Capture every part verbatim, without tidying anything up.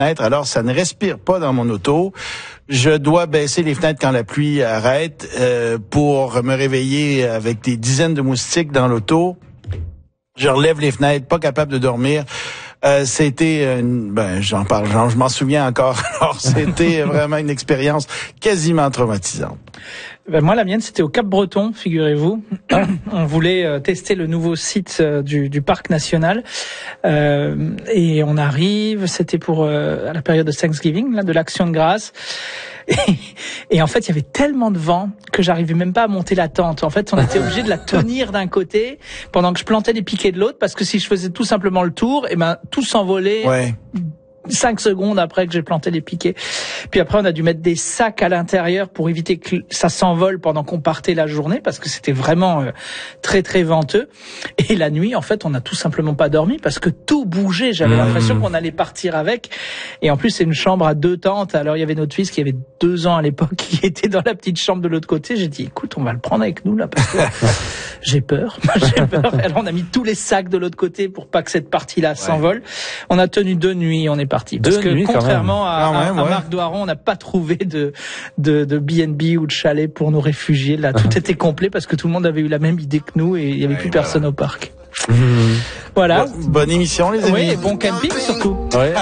Alors, ça ne respire pas dans mon auto. Je dois baisser les fenêtres quand la pluie arrête euh, pour me réveiller avec des dizaines de moustiques dans l'auto. Je relève les fenêtres, pas capable de dormir. Euh, c'était, une, ben, j'en parle, j'en, je m'en souviens encore. Alors, c'était vraiment une expérience quasiment traumatisante. Ben moi, la mienne, c'était au Cap-Breton, figurez-vous. On voulait euh, tester le nouveau site euh, du, du parc national. Euh, et on arrive, c'était pour euh, à la période de Thanksgiving, là, de l'Action de grâce. Et, et en fait, il y avait tellement de vent que j'arrivais même pas à monter la tente. En fait, on était obligé de la tenir d'un côté pendant que je plantais les piquets de l'autre, parce que si je faisais tout simplement le tour, et ben tout s'envolait. Ouais. Cinq secondes après que j'ai planté les piquets. Puis après, on a dû mettre des sacs à l'intérieur pour éviter que ça s'envole pendant qu'on partait la journée, parce que c'était vraiment euh, très très venteux. Et la nuit, en fait, on n'a tout simplement pas dormi parce que tout bougeait. J'avais mmh. l'impression qu'on allait partir avec. Et en plus, c'est une chambre à deux tentes. Alors, il y avait notre fils qui avait deux ans à l'époque, qui était dans la petite chambre de l'autre côté. J'ai dit, écoute, on va le prendre avec nous là, parce que j'ai peur. j'ai peur. Alors, on a mis tous les sacs de l'autre côté pour pas que cette partie-là ouais. s'envole. On a tenu deux nuits. On est parti. Parce que nuits, contrairement à, ah ouais, à, à ouais. Marc Doiron, on n'a pas trouvé de, de, de B and B ou de chalet pour nous réfugier. Là, tout était complet parce que tout le monde avait eu la même idée que nous et il n'y avait ouais, plus voilà. personne au parc. Mmh. Voilà. Bon, bonne émission, les amis. Oui, et bon camping surtout. Ouais.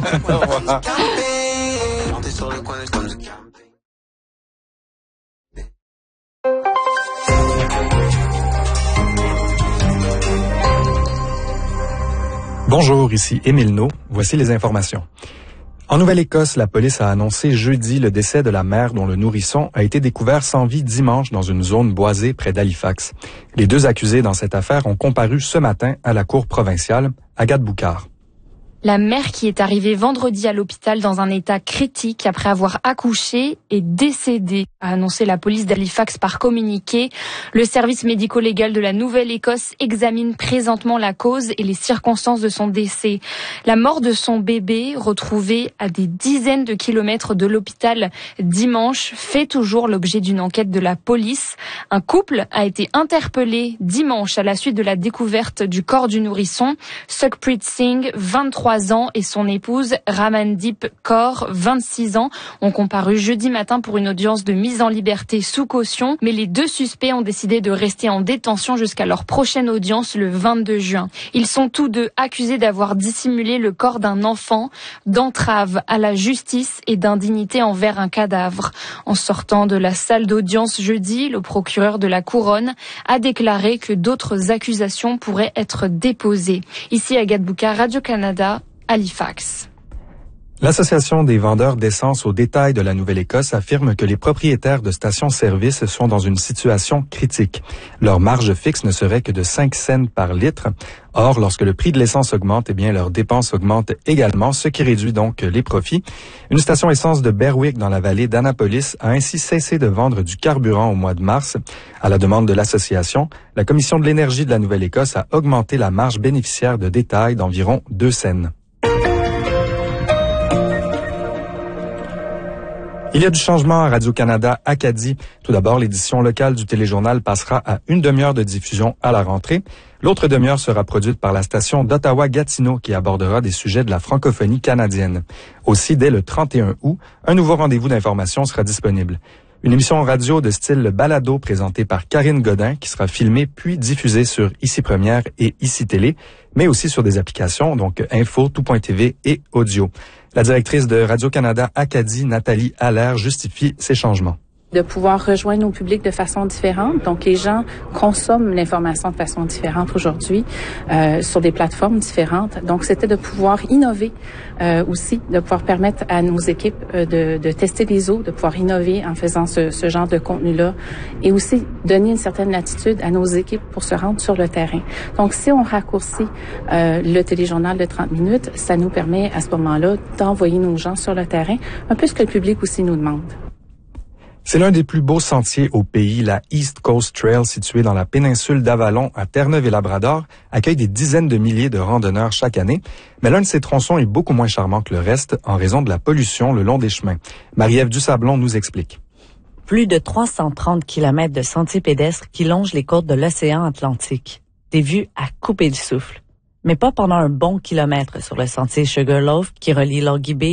Bonjour, ici Émile No. Voici les informations. En Nouvelle-Écosse, la police a annoncé jeudi le décès de la mère dont le nourrisson a été découvert sans vie dimanche dans une zone boisée près d'Halifax. Les deux accusés dans cette affaire ont comparu ce matin à la cour provinciale. Agathe Boucard. La mère qui est arrivée vendredi à l'hôpital dans un état critique après avoir accouché est décédée, a annoncé la police d'Halifax par communiqué. Le service médico-légal de la Nouvelle-Écosse examine présentement la cause et les circonstances de son décès. La mort de son bébé, retrouvé à des dizaines de kilomètres de l'hôpital dimanche, fait toujours l'objet d'une enquête de la police. Un couple a été interpellé dimanche à la suite de la découverte du corps du nourrisson. Sukhpreet Singh, vingt-trois ans, et son épouse Ramandeep Kaur, vingt-six ans, ont comparu jeudi matin pour une audience de mise en liberté sous caution, mais les deux suspects ont décidé de rester en détention jusqu'à leur prochaine audience le vingt-deux juin. Ils sont tous deux accusés d'avoir dissimulé le corps d'un enfant, d'entrave à la justice et d'indignité envers un cadavre. En sortant de la salle d'audience jeudi, le procureur de la Couronne a déclaré que d'autres accusations pourraient être déposées. Ici Agathe Boucard, Radio-Canada, Halifax. L'Association des vendeurs d'essence au détail de la Nouvelle-Écosse affirme que les propriétaires de stations-service sont dans une situation critique. Leur marge fixe ne serait que de cinq cents par litre. Or, lorsque le prix de l'essence augmente, eh bien, leurs dépenses augmentent également, ce qui réduit donc les profits. Une station essence de Berwick dans la vallée d'Annapolis a ainsi cessé de vendre du carburant au mois de mars. À la demande de l'association, la Commission de l'énergie de la Nouvelle-Écosse a augmenté la marge bénéficiaire de détail d'environ deux cents. Il y a du changement à Radio-Canada Acadie. Tout d'abord, l'édition locale du téléjournal passera à une demi-heure de diffusion à la rentrée. L'autre demi-heure sera produite par la station d'Ottawa-Gatineau qui abordera des sujets de la francophonie canadienne. Aussi, dès le trente et un août, un nouveau rendez-vous d'information sera disponible. Une émission radio de style balado présentée par Karine Godin qui sera filmée puis diffusée sur Ici Première et Ici Télé, mais aussi sur des applications, donc Info, Tout.tv et Audio. La directrice de Radio-Canada Acadie, Nathalie Allaire, justifie ces changements. De pouvoir rejoindre nos publics de façon différente. Donc, les gens consomment l'information de façon différente aujourd'hui euh, sur des plateformes différentes. Donc, c'était de pouvoir innover euh, aussi, de pouvoir permettre à nos équipes euh, de, de tester des eaux, de pouvoir innover en faisant ce, ce genre de contenu-là et aussi donner une certaine latitude à nos équipes pour se rendre sur le terrain. Donc, si on raccourcit euh, le téléjournal de trente minutes, ça nous permet à ce moment-là d'envoyer nos gens sur le terrain, un peu ce que le public aussi nous demande. C'est l'un des plus beaux sentiers au pays. La East Coast Trail, située dans la péninsule d'Avalon à Terre-Neuve-et-Labrador, accueille des dizaines de milliers de randonneurs chaque année. Mais l'un de ces tronçons est beaucoup moins charmant que le reste en raison de la pollution le long des chemins. Marie-Ève Dusablon nous explique. Plus de trois cent trente kilomètres de sentiers pédestres qui longent les côtes de l'océan Atlantique. Des vues à couper le souffle. Mais pas pendant un bon kilomètre sur le sentier Sugarloaf qui relie Loggy Bay